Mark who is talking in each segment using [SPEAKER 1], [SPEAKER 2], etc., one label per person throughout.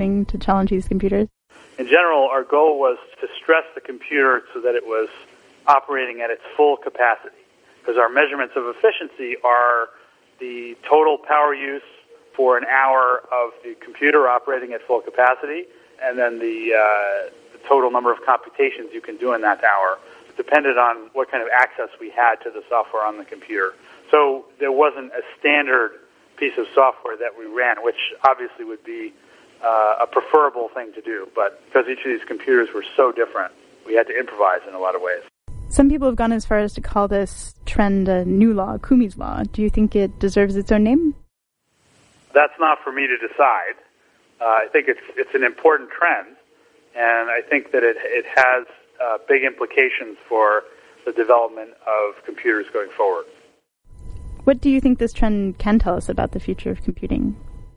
[SPEAKER 1] to challenge these computers?
[SPEAKER 2] In general, our goal was to stress the computer so that it was operating at its full capacity, because our measurements of efficiency are the total power use for an hour of the computer operating at full capacity, and then the total number of computations you can do in that hour, depended on what kind of access we had to the software on the computer. So there wasn't a standard piece of software that we ran, which obviously would be a preferable thing to do. But because each of these computers were so different, we had to improvise in a lot of ways.
[SPEAKER 1] Some people have gone as far as to call this trend a new law, Kumi's law. Do you think it deserves its own name?
[SPEAKER 2] That's not for me to decide. I think it's an important trend, and I think that it has big implications for the development of computers going forward.
[SPEAKER 1] What do you think this trend can tell us about the future of computing?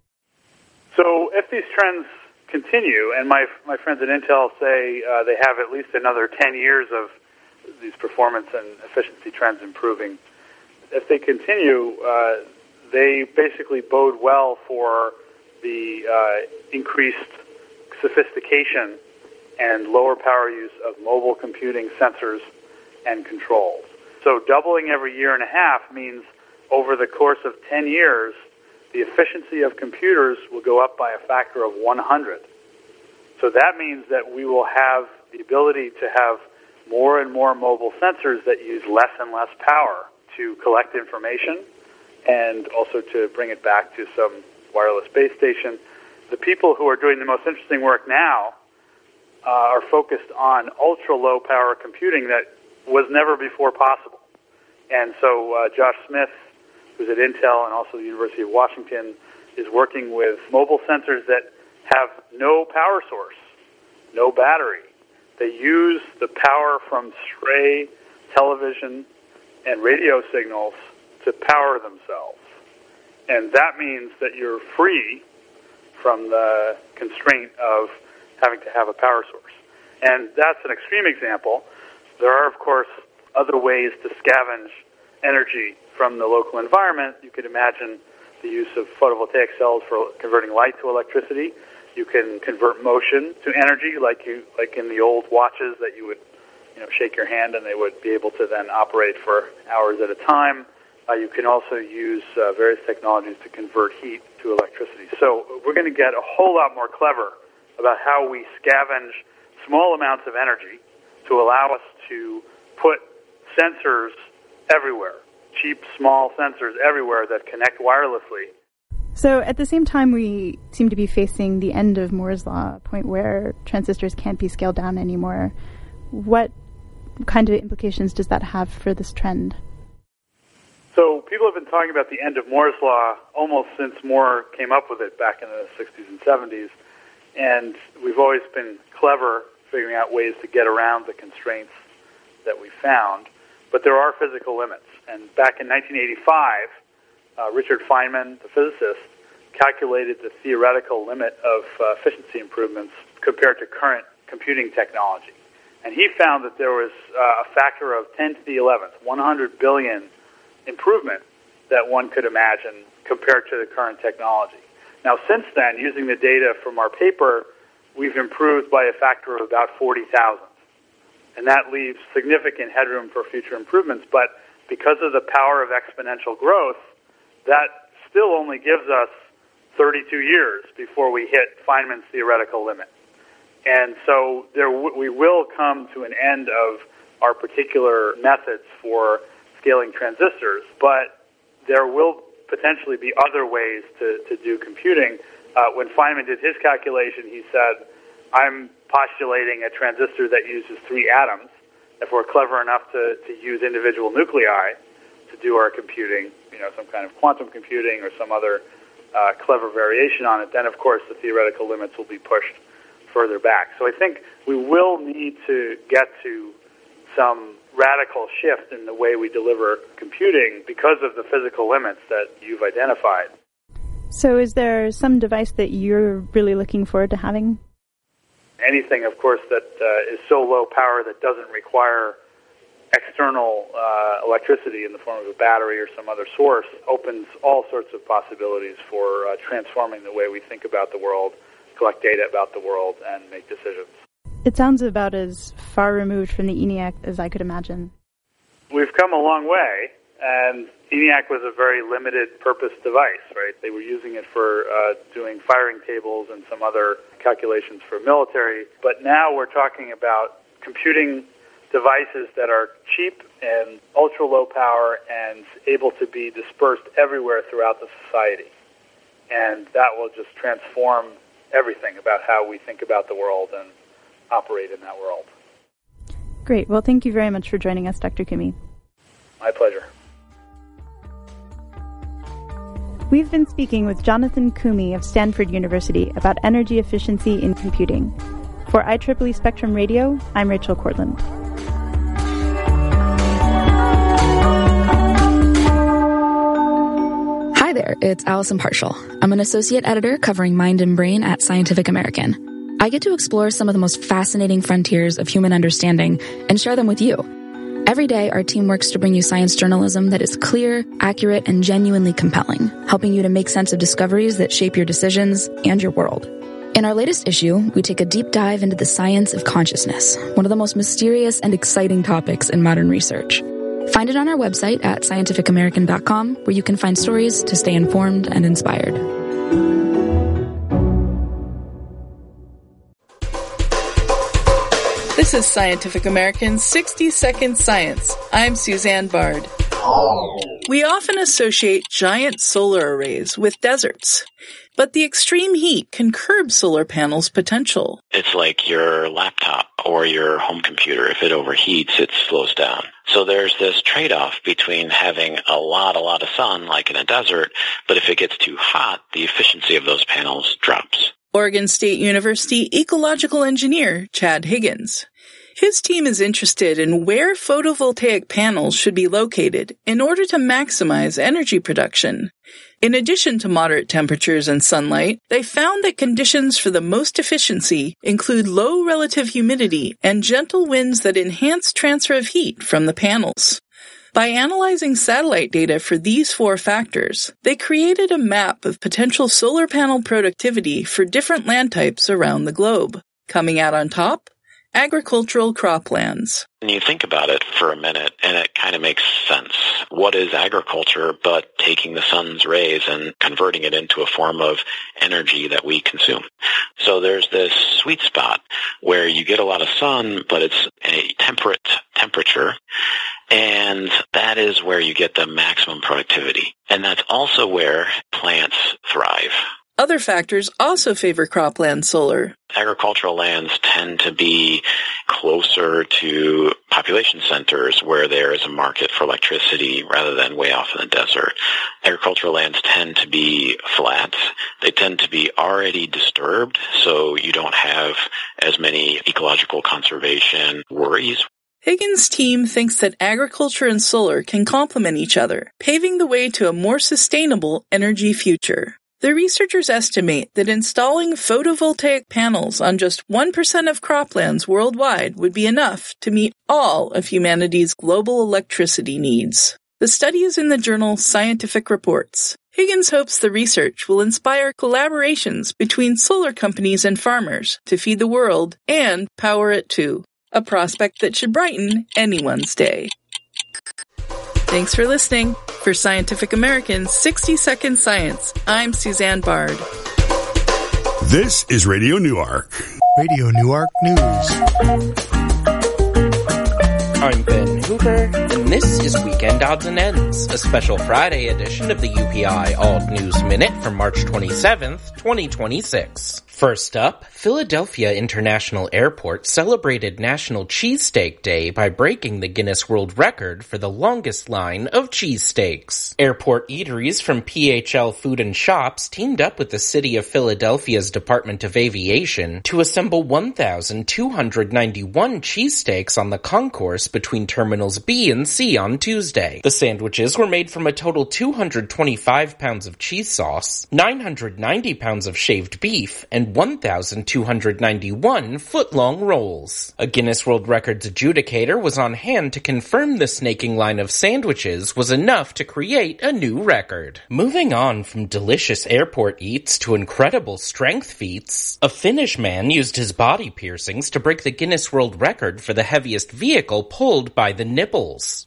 [SPEAKER 2] So if these trends continue, and my friends at Intel say they have at least another 10 years of these performance and efficiency trends improving, if they continue, they basically bode well for the increased sophistication and lower power use of mobile computing sensors and controls. So doubling every year and a half means over the course of 10 years, the efficiency of computers will go up by a factor of 100. So that means that we will have the ability to have more and more mobile sensors that use less and less power to collect information and also to bring it back to some wireless base station. The people who are doing the most interesting work now are focused on ultra-low power computing that was never before possible. And so Josh Smith, who's at Intel and also the University of Washington, is working with mobile sensors that have no power source, no battery. They use the power from stray television and radio signals to power themselves. And that means that you're free from the constraint of having to have a power source. And that's an extreme example. There are, of course, other ways to scavenge energy from the local environment. You could imagine the use of photovoltaic cells for converting light to electricity. You can convert motion to energy, like in the old watches that you would, shake your hand and they would be able to then operate for hours at a time. You can also use various technologies to convert heat to electricity. So we're going to get a whole lot more clever about how we scavenge small amounts of energy to allow us to put sensors everywhere, cheap, small sensors everywhere that connect wirelessly.
[SPEAKER 1] So at the same time, we seem to be facing the end of Moore's Law, a point where transistors can't be scaled down anymore. What kind of implications does that have for this trend?
[SPEAKER 2] So people have been talking about the end of Moore's Law almost since Moore came up with it back in the 60s and 70s. And we've always been clever figuring out ways to get around the constraints that we found. But there are physical limits. And back in 1985, Richard Feynman, the physicist, calculated the theoretical limit of efficiency improvements compared to current computing technology. And he found that there was a factor of 10 to the 11th, 100 billion improvement that one could imagine compared to the current technology. Now, since then, using the data from our paper, we've improved by a factor of about 40,000. And that leaves significant headroom for future improvements. But because of the power of exponential growth, that still only gives us 32 years before we hit Feynman's theoretical limit. And so we will come to an end of our particular methods for scaling transistors, but there will potentially be other ways to do computing. When Feynman did his calculation, he said, I'm postulating a transistor that uses 3 atoms. If we're clever enough to use individual nuclei to do our computing, some kind of quantum computing or some other clever variation on it, then, of course, the theoretical limits will be pushed further back. So I think we will need to get to some radical shift in the way we deliver computing because of the physical limits that you've identified.
[SPEAKER 1] So is there some device that you're really looking forward to having?
[SPEAKER 2] Anything, of course, that is so low power that doesn't require external electricity in the form of a battery or some other source opens all sorts of possibilities for transforming the way we think about the world collect data about the world and make decisions.
[SPEAKER 1] It sounds about as far removed from the ENIAC as I could imagine.
[SPEAKER 2] We've come a long way, and ENIAC was a very limited purpose device, right? They were using it for doing firing tables and some other calculations for military, but now we're talking about computing devices that are cheap and ultra-low power and able to be dispersed everywhere throughout the society. And that will just transform everything about how we think about the world and operate in that world.
[SPEAKER 1] Great. Well, thank you very much for joining us, Dr. Koomey.
[SPEAKER 2] My pleasure.
[SPEAKER 1] We've been speaking with Jonathan Koomey of Stanford University about energy efficiency in computing. For IEEE Spectrum Radio, I'm Rachel Cortland.
[SPEAKER 3] Hi there, it's Allison Partial. I'm an associate editor covering Mind and Brain at Scientific American. I get to explore some of the most fascinating frontiers of human understanding and share them with you. Every day, our team works to bring you science journalism that is clear, accurate, and genuinely compelling, helping you to make sense of discoveries that shape your decisions and your world. In our latest issue, we take a deep dive into the science of consciousness, one of the most mysterious and exciting topics in modern research. Find it on our website at scientificamerican.com, where you can find stories to stay informed and inspired.
[SPEAKER 4] This is Scientific American's 60-Second Science. I'm Suzanne Bard. We often associate giant solar arrays with deserts, but the extreme heat can curb solar panels' potential.
[SPEAKER 5] It's like your laptop or your home computer. If it overheats, it slows down. So there's this trade-off between having a lot of sun, like in a desert, but if it gets too hot, the efficiency of those panels drops.
[SPEAKER 4] Oregon State University ecological engineer Chad Higgins. His team is interested in where photovoltaic panels should be located in order to maximize energy production. In addition to moderate temperatures and sunlight, they found that conditions for the most efficiency include low relative humidity and gentle winds that enhance transfer of heat from the panels. By analyzing satellite data for these 4 factors, they created a map of potential solar panel productivity for different land types around the globe. Coming out on top? Agricultural croplands.
[SPEAKER 5] And you think about it for a minute, and it kind of makes sense. What is agriculture but taking the sun's rays and converting it into a form of energy that we consume? So there's this sweet spot where you get a lot of sun, but it's a temperate temperature, and that is where you get the maximum productivity. And that's also where plants thrive.
[SPEAKER 4] Other factors also favor cropland solar.
[SPEAKER 5] Agricultural lands tend to be closer to population centers where there is a market for electricity rather than way off in the desert. Agricultural lands tend to be flat. They tend to be already disturbed, so you don't have as many ecological conservation worries.
[SPEAKER 4] Higgins' team thinks that agriculture and solar can complement each other, paving the way to a more sustainable energy future. The researchers estimate that installing photovoltaic panels on just 1% of croplands worldwide would be enough to meet all of humanity's global electricity needs. The study is in the journal Scientific Reports. Higgins hopes the research will inspire collaborations between solar companies and farmers to feed the world and power it too, a prospect that should brighten anyone's day. Thanks for listening. For Scientific American's 60-Second Science, I'm Suzanne Bard.
[SPEAKER 6] This is Radio Newark.
[SPEAKER 7] Radio Newark News.
[SPEAKER 8] I'm Ben Hooper, and this is Weekend Odds and Ends, a special Friday edition of the UPI Alt News Minute for March 27th, 2026. First up, Philadelphia International Airport celebrated National Cheesesteak Day by breaking the Guinness World Record for the longest line of cheesesteaks. Airport eateries from PHL Food and Shops teamed up with the City of Philadelphia's Department of Aviation to assemble 1,291 cheesesteaks on the concourse between Terminals B and C on Tuesday. The sandwiches were made from a total 225 pounds of cheese sauce, 990 pounds of shaved beef, and and 1,291 foot-long rolls. A Guinness World Records adjudicator was on hand to confirm the snaking line of sandwiches was enough to create a new record. Moving on from delicious airport eats to incredible strength feats, a Finnish man used his body piercings to break the Guinness World Record for the heaviest vehicle pulled by the nipples,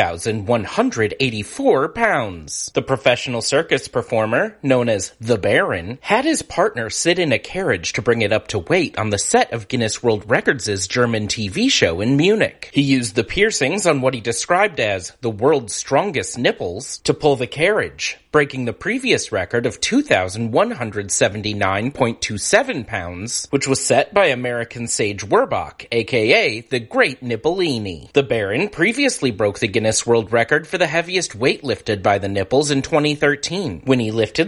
[SPEAKER 8] 2,184 pounds. The professional circus performer, known as the Baron, had his partner sit in a carriage to bring it up to weight on the set of Guinness World Records' German TV show in Munich. He used the piercings on what he described as the world's strongest nipples to pull the carriage, breaking the previous record of 2,179.27 pounds, which was set by American Sage Werbach, aka the Great Nippolini. The Baron previously broke the Guinness World Record for the heaviest weight lifted by the nipples in 2013, when he lifted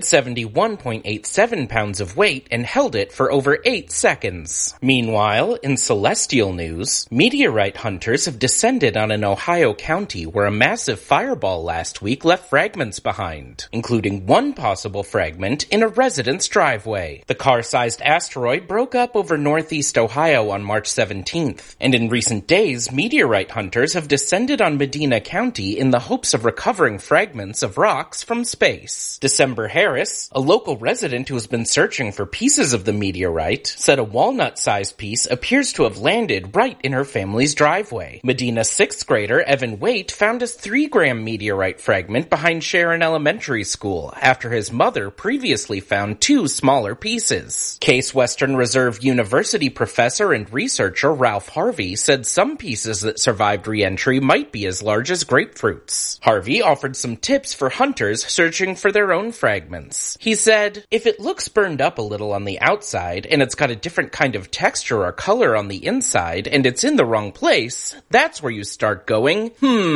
[SPEAKER 8] 71.87 pounds of weight and held it for over 8 seconds. Meanwhile, in celestial news, meteorite hunters have descended on an Ohio county where a massive fireball last week left fragments behind, including one possible fragment in a resident's driveway. The car-sized asteroid broke up over northeast Ohio on March 17th, and in recent days, meteorite hunters have descended on Medina County in the hopes of recovering fragments of rocks from space. December Harris, a local resident who has been searching for pieces of the meteorite, said a walnut-sized piece appears to have landed right in her family's driveway. Medina's 6th grader Evan Waite found a 3-gram meteorite fragment behind Sharon Elementary School after his mother previously found 2 smaller pieces. Case Western Reserve University professor and researcher Ralph Harvey said some pieces that survived re-entry might be as large as grapefruits. Harvey offered some tips for hunters searching for their own fragments. He said, "If it looks burned up a little on the outside and it's got a different kind of texture or color on the inside and it's in the wrong place, that's where you start going,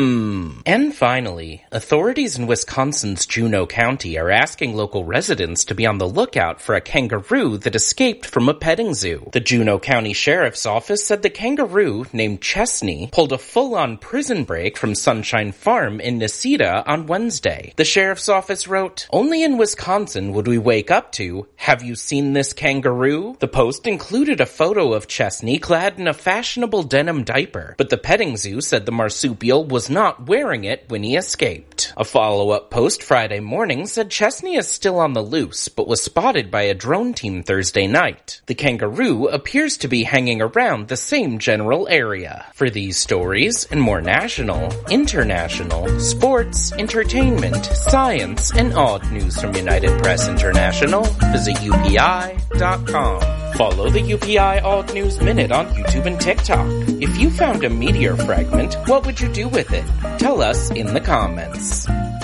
[SPEAKER 8] And finally, authorities in Wisconsin's Juneau County are asking local residents to be on the lookout for a kangaroo that escaped from a petting zoo. The Juneau County Sheriff's Office said the kangaroo, named Chesney, pulled a full-on prison break from Sunshine Farm in Necedah on Wednesday. The Sheriff's Office wrote, "Only in Wisconsin would we wake up to, 'Have you seen this kangaroo?' The post included a photo of Chesney clad in a fashionable denim diaper, but the petting zoo said the marsupial was not wearing it when he escaped. A follow-up post Friday morning said Chesney is still on the loose, but was spotted by a drone team Thursday night. The kangaroo appears to be hanging around the same general area." For these stories and more national, international, sports, entertainment, science, and odd news from United Press International, visit UPI.com. Follow the UPI Odd News Minute on YouTube and TikTok. If you found a meteor fragment, what would you do with it? Tell us in the comments.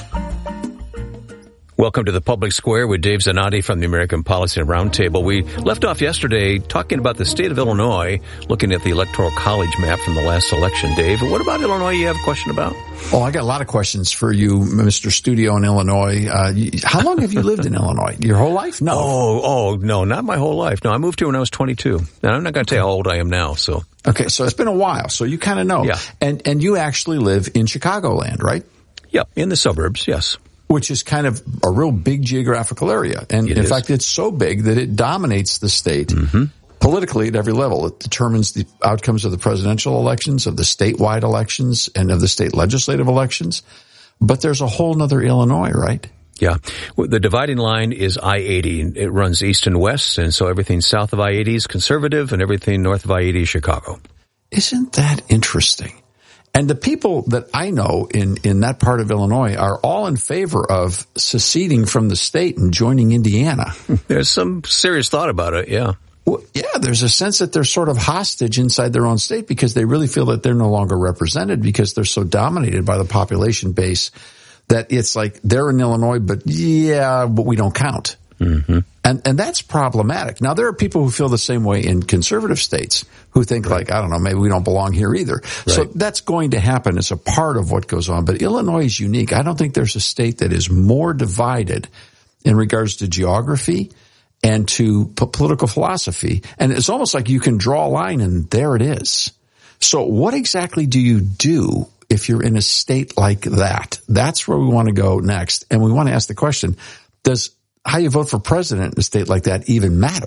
[SPEAKER 9] Welcome to the Public Square with Dave Zanotti from the American Policy Roundtable. We left off yesterday talking about the state of Illinois, looking at the Electoral College map from the last election. Dave, what about Illinois you have a question about?
[SPEAKER 10] Oh, I got a lot of questions for you, Mr. Studio in Illinois. How long have you lived in Illinois? Your whole life? No.
[SPEAKER 9] Oh, no, not my whole life. No, I moved here when I was 22. And I'm not going to tell you how old I am now, so.
[SPEAKER 10] Okay, so it's been a while, so you kind of know.
[SPEAKER 9] Yeah.
[SPEAKER 10] And you actually live in Chicagoland, right?
[SPEAKER 9] Yep, in the suburbs, yes.
[SPEAKER 10] Which is kind of a real big geographical area. And in fact, it's so big that it dominates the state politically at every level. It determines the outcomes of the presidential elections, of the statewide elections, and of the state legislative elections. But there's a whole nother Illinois, right?
[SPEAKER 9] Yeah. The dividing line is I-80. It runs east and west, and so everything south of I-80 is conservative, and everything north of I-80 is Chicago.
[SPEAKER 10] Isn't that interesting? And the people that I know in that part of Illinois are all in favor of seceding from the state and joining Indiana.
[SPEAKER 9] There's some serious thought about it, yeah.
[SPEAKER 10] Well, yeah, there's a sense that they're sort of hostage inside their own state because they really feel that they're no longer represented because they're so dominated by the population base that it's like they're in Illinois, but we don't count.
[SPEAKER 9] Mm-hmm.
[SPEAKER 10] And that's problematic. Now, there are people who feel the same way in conservative states who think like, I don't know, maybe we don't belong here either. Right. So that's going to happen. It's a part of what goes on. But Illinois is unique. I don't think there's a state that is more divided in regards to geography and to political philosophy. And it's almost like you can draw a line and there it is. So what exactly do you do if you're in a state like that? That's where we want to go next. And we want to ask the question, does how you vote for president in a state like that even matter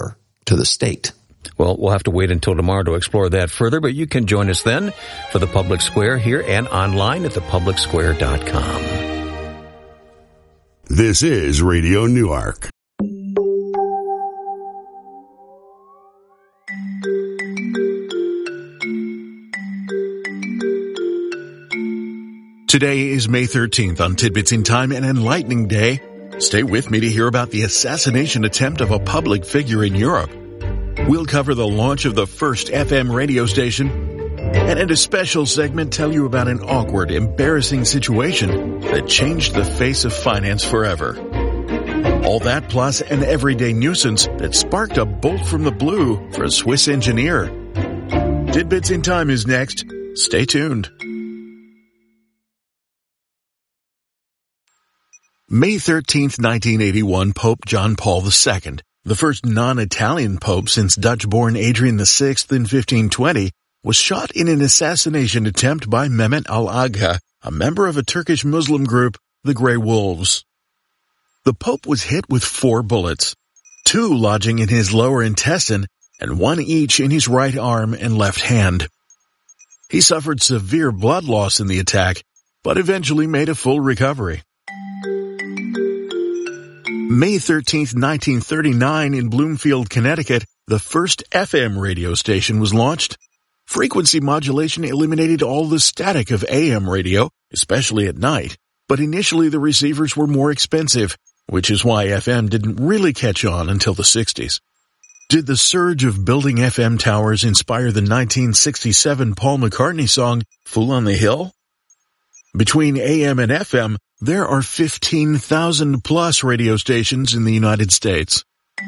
[SPEAKER 10] to the state.
[SPEAKER 9] Well, we'll have to wait until tomorrow to explore that further, but you can join us then for the Public Square here and online at thepublicsquare.com.
[SPEAKER 6] This is Radio Newark.
[SPEAKER 11] Today is May 13th on Tidbits in Time, an enlightening day. Stay with me to hear about the assassination attempt of a public figure in Europe. We'll cover the launch of the first FM radio station, and in a special segment tell you about an awkward, embarrassing situation that changed the face of finance forever. All that plus an everyday nuisance that sparked a bolt from the blue for a Swiss engineer. Tidbits in Time is next. Stay tuned. May 13th, 1981, Pope John Paul II, the first non-Italian pope since Dutch-born Adrian VI in 1520, was shot in an assassination attempt by Mehmet Al-Agha, a member of a Turkish Muslim group, the Grey Wolves. The Pope was hit with 4 bullets, 2 lodging in his lower intestine and 1 each in his right arm and left hand. He suffered severe blood loss in the attack, but eventually made a full recovery. May 13th, 1939, in Bloomfield, Connecticut, the first FM radio station was launched. Frequency modulation eliminated all the static of AM radio, especially at night, but initially the receivers were more expensive, which is why FM didn't really catch on until the 60s. Did the surge of building FM towers inspire the 1967 Paul McCartney song, Fool on the Hill? Between AM and FM, there are 15,000 plus radio stations in the United States.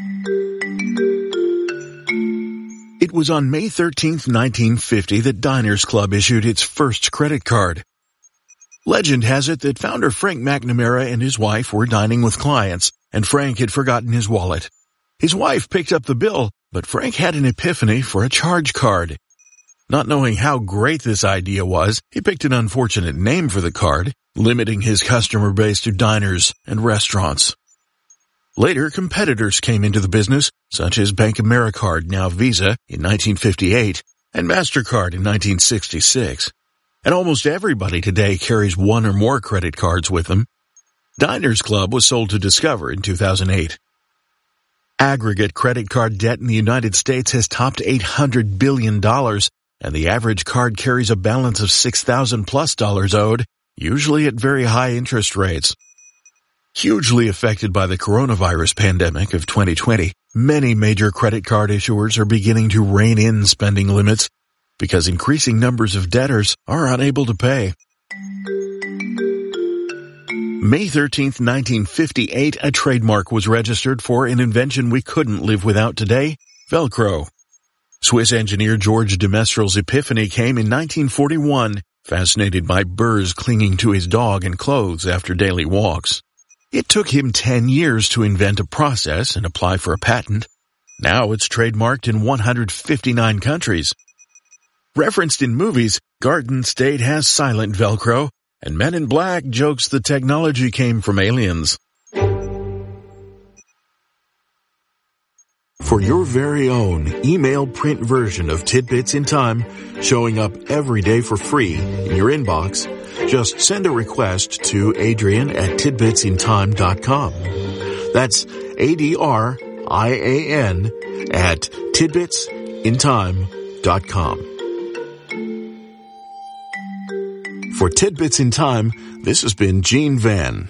[SPEAKER 11] It was on May 13th, 1950 that Diners Club issued its first credit card. Legend has it that founder Frank McNamara and his wife were dining with clients, and Frank had forgotten his wallet. His wife picked up the bill, but Frank had an epiphany for a charge card. Not knowing how great this idea was, he picked an unfortunate name for the card, limiting his customer base to diners and restaurants. Later, competitors came into the business, such as Bank AmeriCard, now Visa, in 1958, and MasterCard in 1966. And almost everybody today carries 1 or more credit cards with them. Diners Club was sold to Discover in 2008. Aggregate credit card debt in the United States has topped $800 billion, and the average card carries a balance of $6,000+ owed, usually at very high interest rates. Hugely affected by the coronavirus pandemic of 2020, many major credit card issuers are beginning to rein in spending limits because increasing numbers of debtors are unable to pay. May 13th, 1958, a trademark was registered for an invention we couldn't live without today, Velcro. Swiss engineer George de Mestral's epiphany came in 1941, fascinated by burrs clinging to his dog and clothes after daily walks. It took him 10 years to invent a process and apply for a patent. Now it's trademarked in 159 countries. Referenced in movies, Garden State has silent Velcro, and Men in Black jokes the technology came from aliens. For your very own email print version of Tidbits in Time, showing up every day for free in your inbox, just send a request to Adrian@tidbitsintime.com. That's ADRIAN at tidbitsintime.com. For Tidbits in Time, this has been Gene Van.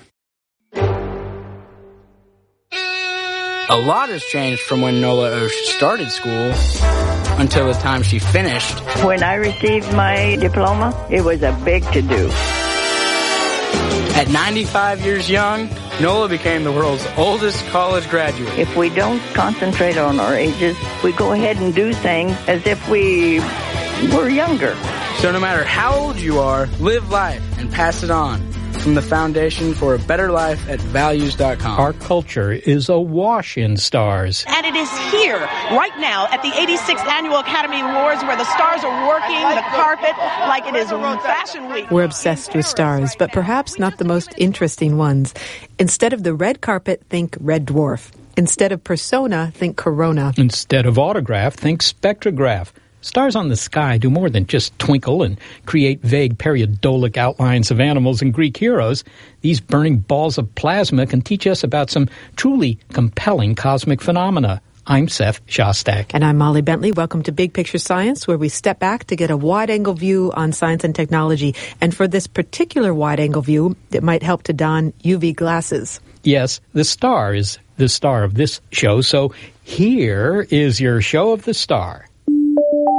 [SPEAKER 12] A lot has changed from when Nola Osh started school until the time she finished.
[SPEAKER 13] When I received my diploma, it was a big to-do.
[SPEAKER 12] At 95 years young, Nola became the world's oldest college graduate.
[SPEAKER 13] If we don't concentrate on our ages, we go ahead and do things as if we were younger.
[SPEAKER 12] So no matter how old you are, live life and pass it on. From the Foundation for a Better Life at Values.com.
[SPEAKER 14] Our culture is awash in stars.
[SPEAKER 15] And it is here, right now, at the 86th Annual Academy Awards, where the stars are working the carpet like it is Fashion Week.
[SPEAKER 16] We're obsessed with stars, but perhaps not the most interesting ones. Instead of the red carpet, think Red Dwarf. Instead of persona, think corona.
[SPEAKER 14] Instead of autograph, think spectrograph. Stars on the sky do more than just twinkle and create vague periodolic outlines of animals and Greek heroes. These burning balls of plasma can teach us about some truly compelling cosmic phenomena. I'm Seth Shostak.
[SPEAKER 16] And I'm Molly Bentley. Welcome to Big Picture Science, where we step back to get a wide-angle view on science and technology. And for this particular wide-angle view, it might help to don UV glasses.
[SPEAKER 14] Yes, the star is the star of this show, so here is your show of the star.